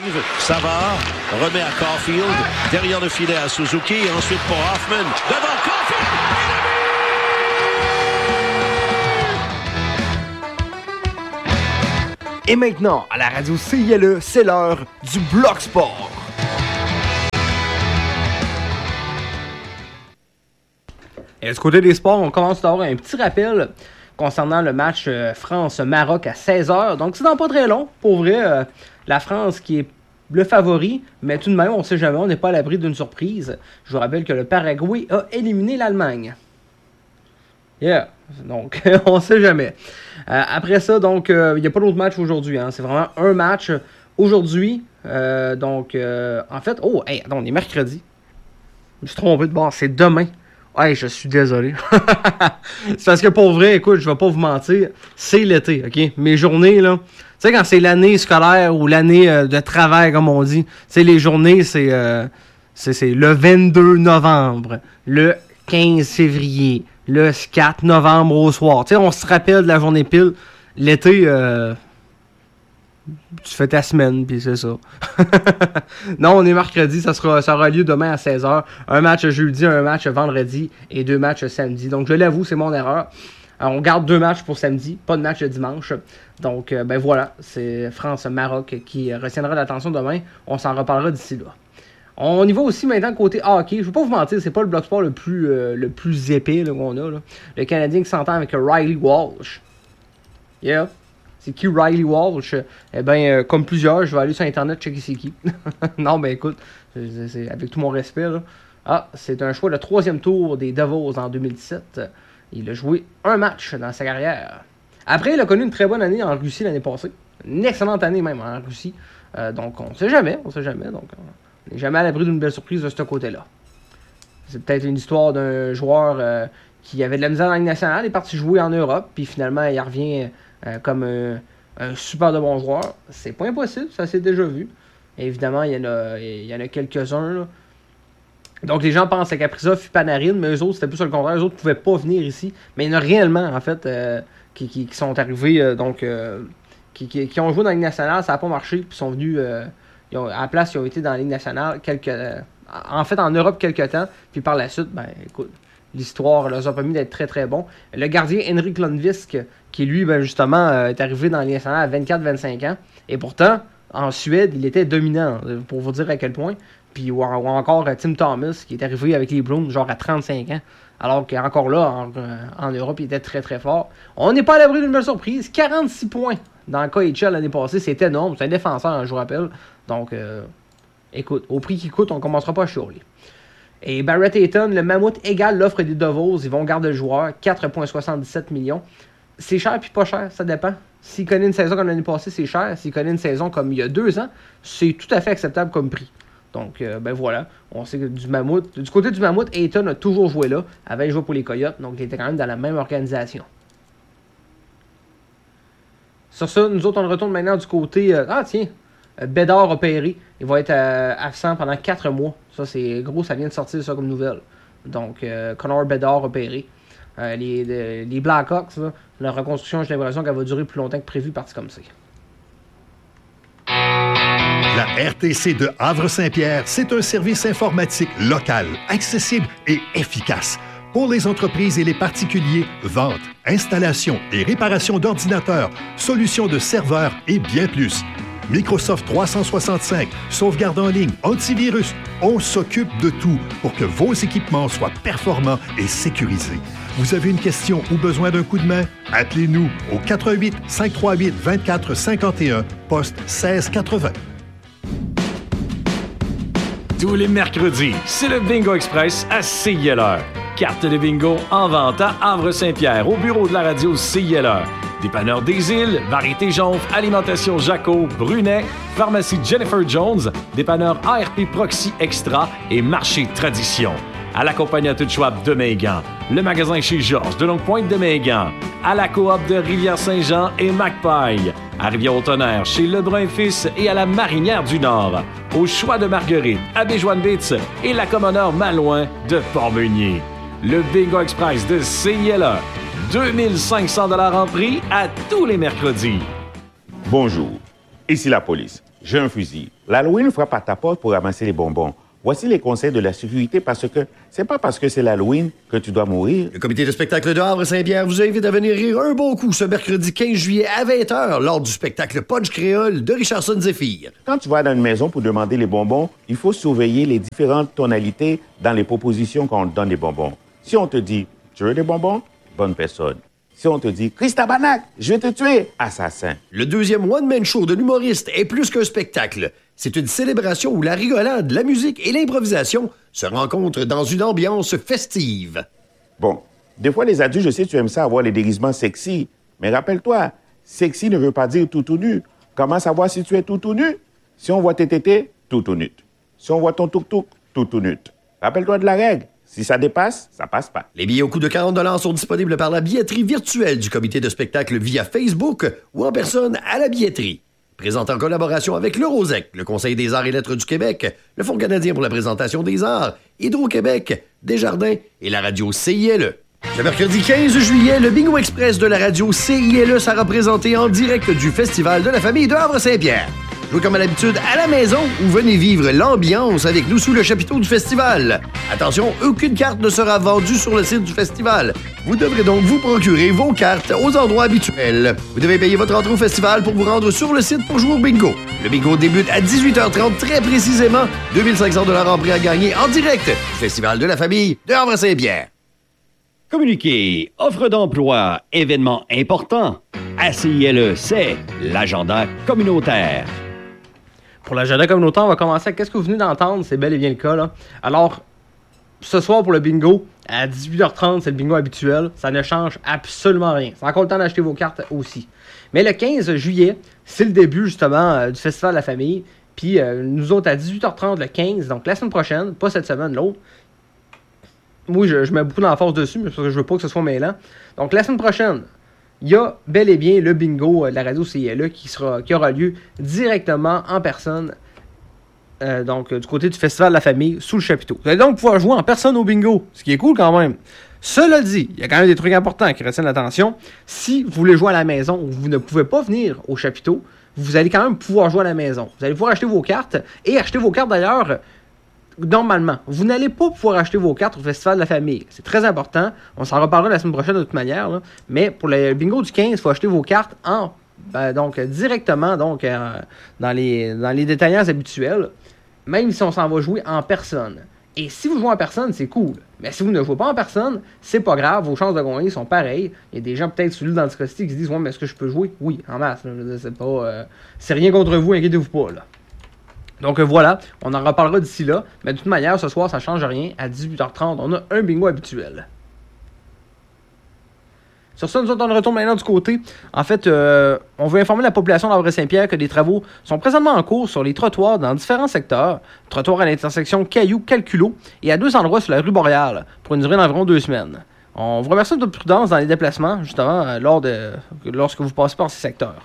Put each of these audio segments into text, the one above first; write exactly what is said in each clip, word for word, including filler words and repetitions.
Savard remet à Caulfield, derrière le filet à Suzuki, et ensuite pour Hoffman, devant Caulfield! Et maintenant, à la radio C I L E, c'est l'heure du Bloc Sport. Et du côté des sports, on commence à avoir un petit rappel concernant le match euh, France-Maroc à seize heures. Donc, c'est dans pas très long. Pour vrai, euh, la France qui est le favori, mais tout de même, on ne sait jamais, on n'est pas à l'abri d'une surprise. Je vous rappelle que le Paraguay a éliminé l'Allemagne. Yeah, donc on ne sait jamais. Euh, après ça, donc, il euh, n'y a pas d'autre match aujourd'hui. Hein. C'est vraiment un match aujourd'hui. Euh, donc, euh, en fait, oh, hey, attends, on est mercredi. Je me suis trompé de bord, c'est demain. Ouais, je suis désolé. C'est parce que pour vrai, écoute, je vais pas vous mentir, c'est l'été, ok? Mes journées, là, tu sais, quand c'est l'année scolaire ou l'année euh, de travail, comme on dit, tu sais, les journées, c'est, euh, c'est, c'est le vingt-deux novembre, le quinze février, le quatre novembre au soir. Tu sais, on se rappelle de la journée pile. L'été, euh, tu fais ta semaine, puis c'est ça. Non, on est mercredi, ça, sera, ça aura lieu demain à seize heures. Un match jeudi, un match vendredi et deux matchs samedi. Donc, je l'avoue, c'est mon erreur. Alors, on garde deux matchs pour samedi, pas de match dimanche. Donc, euh, ben voilà, c'est France-Maroc qui retiendra l'attention demain. On s'en reparlera d'ici là. On y va aussi maintenant côté hockey. Je ne vais pas vous mentir, c'est pas le bloc sport le plus, euh, le plus épais là, qu'on a. Là. Le Canadien qui s'entend avec Riley Walsh. Yeah. C'est qui Riley Walsh? Eh bien, euh, comme plusieurs, je vais aller sur Internet checker c'est qui. Non, ben écoute, c'est, c'est, avec tout mon respect, là. Ah, c'est un choix de troisième tour des Devils en deux mille dix-sept. Il a joué un match dans sa carrière. Après, il a connu une très bonne année en Russie l'année passée. Une excellente année même en Russie. Euh, donc, on ne sait jamais, on sait jamais. Donc, on n'est jamais à l'abri d'une belle surprise de ce côté-là. C'est peut-être une histoire d'un joueur euh, qui avait de la misère dans la Ligue nationale, il est parti jouer en Europe, puis finalement, il revient... Euh, comme un, un super de bon joueur. C'est pas impossible, ça s'est déjà vu. Et évidemment, il y en a, il y en a quelques-uns. Là. Donc les gens pensent à Kaprizov et Panarin, mais eux autres, c'était plus le contraire. Eux autres ne pouvaient pas venir ici. Mais il y en a réellement, en fait, euh, qui, qui, qui sont arrivés, euh, donc, euh, qui, qui, qui ont joué dans la Ligue nationale, ça n'a pas marché, puis sont venus, euh, ils ont, à la place, ils ont été dans la Ligue nationale, quelques, euh, en fait, en Europe quelques temps, puis par la suite, ben, écoute, l'histoire leur a permis d'être très très bon. Le gardien Henrik Lundqvist, qui lui, ben, justement, euh, est arrivé dans la Ligue nationale à vingt-quatre vingt-cinq ans. Et pourtant, en Suède, il était dominant, pour vous dire à quel point. Puis, ou, ou encore euh, Tim Thomas, qui est arrivé avec les Bruins, genre à trente-cinq ans. Alors qu'encore là, en, euh, en Europe, il était très très fort. On n'est pas à l'abri d'une belle surprise. quarante-six points dans le K H L l'année passée, c'est énorme. C'est un défenseur, hein, je vous rappelle. Donc, euh, écoute, au prix qu'il coûte, on ne commencera pas à chialer. Et Barrett Hayton, le Mammouth égale l'offre des Devils. Ils vont garder le joueur. quatre virgule soixante-dix-sept millions. C'est cher puis pas cher, ça dépend. S'il connaît une saison comme l'année passée, c'est cher. S'il connaît une saison comme il y a deux ans, c'est tout à fait acceptable comme prix. Donc, euh, ben voilà. On sait que du Mammouth, du côté du Mammouth, Hayton a toujours joué là. Avait joué pour les Coyotes, donc il était quand même dans la même organisation. Sur ça, nous autres, on retourne maintenant du côté... Euh, ah, tiens! Bédard opéré. Il va être euh, absent pendant quatre mois. Ça, c'est gros, ça vient de sortir ça comme nouvelle. Donc, euh, Connor Bédard opéré. Euh, les, les, les Blackhawks, là, leur reconstruction, j'ai l'impression qu'elle va durer plus longtemps que prévu, parti comme ça. La R T C de Havre-Saint-Pierre, c'est un service informatique local, accessible et efficace. Pour les entreprises et les particuliers, vente, installation et réparation d'ordinateurs, solutions de serveurs et bien plus. Microsoft trois cent soixante-cinq, sauvegarde en ligne, antivirus, on s'occupe de tout pour que vos équipements soient performants et sécurisés. Vous avez une question ou besoin d'un coup de main? Appelez-nous au quatre un huit, cinq trois huit, deux quatre cinq un, poste seize quatre-vingts. Tous les mercredis, c'est le Bingo Express à C I L R. Carte de bingo en vente à Havre-Saint-Pierre, au bureau de la radio C I L R. Dépanneur des Îles, Variété Jonf, Alimentation Jaco, Brunet, Pharmacie Jennifer Jones, Dépanneur A R P Proxy Extra et Marché Tradition. À la Compagnie Schwab de Megan, le magasin chez Georges de Longue-Pointe de Megan, à la coop de Rivière-Saint-Jean et Macpaille, à Rivière-au-Tonnerre chez Lebrun Fils et à la Marinière du Nord, au Choix de Marguerite, à Béjoine-Bitz et la Commoneur Malouin de Port-Meunier. Le Bingo Express de C I L R. deux mille cinq cents dollars en prix à tous les mercredis. Bonjour. Ici la police. J'ai un fusil. L'Halloween frappe à ta porte pour ramasser les bonbons. Voici les conseils de la sécurité parce que c'est pas parce que c'est l'Halloween que tu dois mourir. Le comité de spectacle de Havre-Saint-Pierre vous invite à venir rire un bon coup ce mercredi quinze juillet à vingt heures lors du spectacle Punch Créole de Richardson Zephyr. Quand tu vas dans une maison pour demander les bonbons, il faut surveiller les différentes tonalités dans les propositions quand on te donne des bonbons. Si on te dit « Tu veux des bonbons ?» Bonne personne. Si on te dit « Christabarnak, je vais te tuer !» Assassin. Le deuxième one-man show de l'humoriste est plus qu'un spectacle. C'est une célébration où la rigolade, la musique et l'improvisation se rencontrent dans une ambiance festive. Bon, des fois les adultes, je sais tu aimes ça avoir les déguisements sexy, mais rappelle-toi, sexy ne veut pas dire tout tout nu. Comment savoir si tu es tout tout nu? Si on voit tes tétés, tout tout nu. Si on voit ton tuk-tuk, tout tout nu. Rappelle-toi de la règle. Si ça dépasse, ça passe pas. Les billets au coût de quarante dollars sont disponibles par la billetterie virtuelle du comité de spectacle via Facebook ou en personne à la billetterie. Présente en collaboration avec le Rosec, le Conseil des arts et lettres du Québec, le Fonds canadien pour la présentation des arts, Hydro-Québec, Desjardins et la radio C I L E. Le mercredi quinze juillet, le Bingo Express de la radio C I L E sera présenté en direct du Festival de la famille de Havre-Saint-Pierre. Jouez comme à l'habitude à la maison ou venez vivre l'ambiance avec nous sous le chapiteau du festival. Attention, aucune carte ne sera vendue sur le site du festival. Vous devrez donc vous procurer vos cartes aux endroits habituels. Vous devez payer votre entrée au festival pour vous rendre sur le site pour jouer au bingo. Le bingo débute à dix-huit heures trente très précisément. deux mille cinq cents dollars en prix à gagner en direct du Festival de la famille de Havre-Saint-Pierre. Communiquer, offre d'emploi, événements importants. À C I L E, c'est l'agenda communautaire. Pour l'agenda communautaire, on va commencer avec qu'est-ce que vous venez d'entendre, c'est bel et bien le cas, là. Alors, ce soir pour le bingo, à dix-huit heures trente, c'est le bingo habituel, ça ne change absolument rien. C'est encore le temps d'acheter vos cartes aussi. Mais le quinze juillet, c'est le début justement euh, du Festival de la famille, puis euh, nous autres à dix-huit heures trente le quinze, donc la semaine prochaine, pas cette semaine, l'autre. Oui, je, je mets beaucoup d'emphase dessus, mais parce que je veux pas que ce soit mêlant. Donc la semaine prochaine, il y a bel et bien le bingo de la radio C I L E qui, sera, qui aura lieu directement en personne, euh, donc du côté du Festival de la famille, sous le chapiteau. Vous allez donc pouvoir jouer en personne au bingo, ce qui est cool quand même. Cela dit, il y a quand même des trucs importants qui retiennent l'attention. Si vous voulez jouer à la maison ou vous ne pouvez pas venir au chapiteau, vous allez quand même pouvoir jouer à la maison. Vous allez pouvoir acheter vos cartes, et acheter vos cartes d'ailleurs... Normalement, vous n'allez pas pouvoir acheter vos cartes au Festival de la famille. C'est très important. On s'en reparlera la semaine prochaine de toute manière. Là. Mais pour le bingo du quinze, il faut acheter vos cartes en ben, donc directement donc, euh, dans, les, dans les détaillants habituels, même si on s'en va jouer en personne. Et si vous jouez en personne, c'est cool. Mais si vous ne jouez pas en personne, c'est pas grave. Vos chances de gagner sont pareilles. Il y a des gens peut-être sous l'île d'Anticosti qui se disent « Ouais, mais est-ce que je peux jouer? » Oui, en masse. Là, c'est pas, euh, c'est rien contre vous, inquiétez-vous pas. Là. Donc euh, voilà, on en reparlera d'ici là. Mais de toute manière, ce soir, ça change rien. À dix-huit heures trente, on a un bingo habituel. Sur ça, nous autres, on retourne maintenant du côté. En fait, euh, on veut informer la population d'Havre-Saint-Pierre que des travaux sont présentement en cours sur les trottoirs dans différents secteurs. Trottoirs à l'intersection Caillou-Calculo et à deux endroits sur la rue Boréale pour une durée d'environ deux semaines. On vous remercie de votre prudence dans les déplacements, justement, euh, lors de, lorsque vous passez par ces secteurs.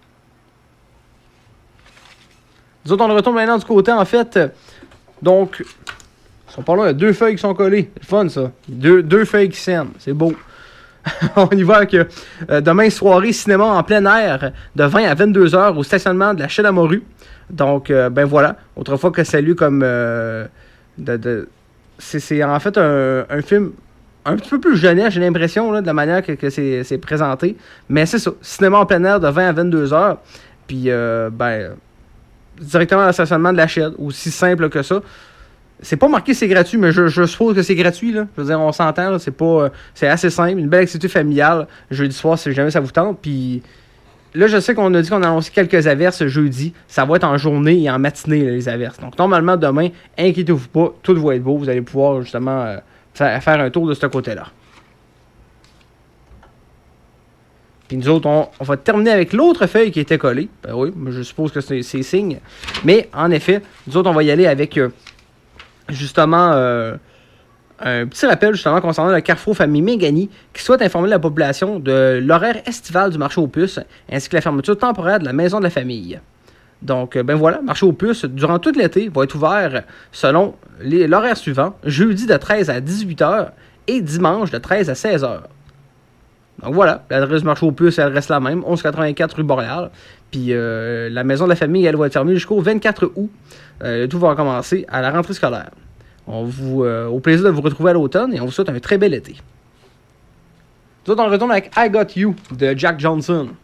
Nous autres, on retourne maintenant du côté, en fait. Donc, ils sont pas là, il y a deux feuilles qui sont collées. C'est fun, ça. Deux, deux feuilles qui saignent. C'est beau. On y va avec euh, demain, soirée cinéma en plein air de vingt à vingt-deux heures au stationnement de la Chaîne à Morue. Donc, euh, ben voilà. Autrefois que salut comme... Euh, de, de, c'est, c'est en fait un, un film un petit peu plus jeunesse, j'ai l'impression, là, de la manière que, que c'est, c'est présenté. Mais c'est ça. Cinéma en plein air de vingt à vingt-deux heures. Puis, euh, ben... directement dans le stationnement de la chaîne, aussi simple que ça. C'est pas marqué c'est gratuit, mais je, je suppose que c'est gratuit, là. Je veux dire, on s'entend, là, c'est pas... Euh, c'est assez simple, une belle activité familiale, jeudi soir, si jamais ça vous tente, puis... Là, je sais qu'on a dit qu'on a annoncé quelques averses jeudi. Ça va être en journée et en matinée, là, les averses. Donc, normalement, demain, inquiétez-vous pas, tout va être beau. Vous allez pouvoir, justement, euh, faire, faire un tour de ce côté-là. Puis nous autres, on, on va terminer avec l'autre feuille qui était collée. Ben oui, je suppose que c'est, c'est signe. Mais en effet, nous autres, on va y aller avec euh, justement euh, un petit rappel justement concernant le Carrefour Famille Mégani qui souhaite informer la population de l'horaire estival du marché aux puces ainsi que la fermeture temporaire de la maison de la famille. Donc, ben voilà, marché aux puces durant tout l'été va être ouvert selon les, l'horaire suivant, jeudi de treize à dix-huit heures et dimanche de treize à seize heures. Donc voilà, l'adresse du marché aux puces, elle reste la même, onze quatre-vingt-quatre rue Boréale. Puis euh, la maison de la famille, elle va être fermée jusqu'au vingt-quatre août. Euh, tout va recommencer à la rentrée scolaire. On vous, euh, au plaisir de vous retrouver à l'automne et on vous souhaite un très bel été. Nous autres, on retourne avec I Got You de Jack Johnson.